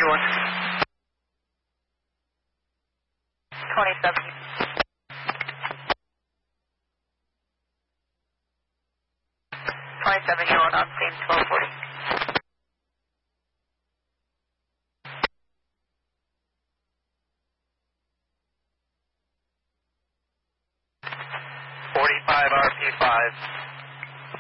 one. 27. 27, you're on scene 1240. RP5.